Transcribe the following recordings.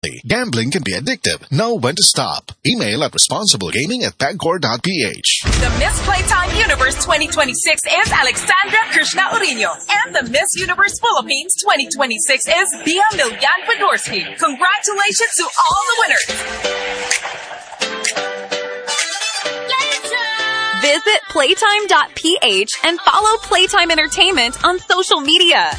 responsibly. Gambling can be addictive. Know when to stop. Email at responsiblegaming@pagcor.ph. The Miss Playtime Universe 2026 is Alexandra Krishna Urino. And the Miss Universe Philippines 2026 is Bia Milyan Fedorsky. Congratulations to all the winners. Visit playtime.ph and follow Playtime Entertainment on social media.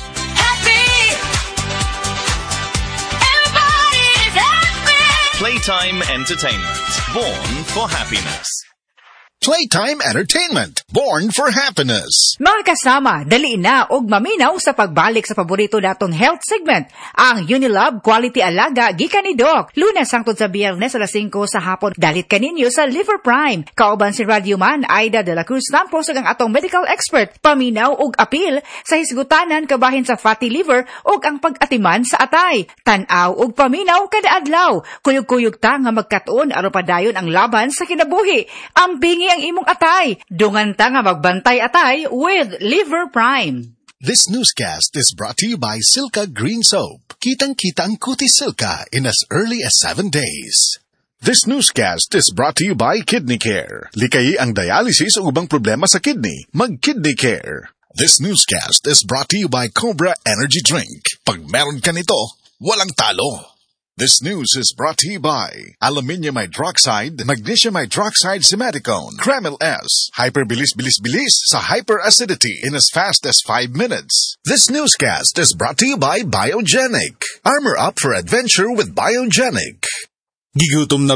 Playtime Entertainment. Born for happiness. Playtime Entertainment. Born for happiness. Mga kasama, dali na og maminaw sa pagbalik sa paborito natong health segment, ang Unilab Quality Alaga gikan ni Doc. Lunes hangtod sa Biyernes alas 5 sa hapon. Dalit kaninyo sa Liver Prime. Kauban si Radioman Aida de la Cruz Campos ug ang atong medical expert. Paminaw og apil sa hisgutanan kabahin sa fatty liver ug ang pag-atiman sa atay. Tan-aw og paminaw kada adlaw. Kuyog-kuyog ta nga magkatuon aron padayon ang laban sa kinabuhi. Ambingi ang imong atay. Dungan ta nga magbantay atay with Liver Prime. This newscast is brought to you by Silka Green Soap. Kitang-kita ang Kuti Silka in as early as 7 days. This newscast is brought to you by Kidney Care. Likayi ang dialysis o ubang problema sa kidney. Mag-Kidney Care. This newscast is brought to you by Cobra Energy Drink. Pag meron ka nito, walang talo. This news is brought to you by Aluminium Hydroxide, Magnesium Hydroxide Simaticone, Kremil S, Hyperbilis-bilis-bilis sa hyperacidity in as fast as 5 minutes. This newscast is brought to you by Biogenic. Armor up for adventure with Biogenic. Gigutom na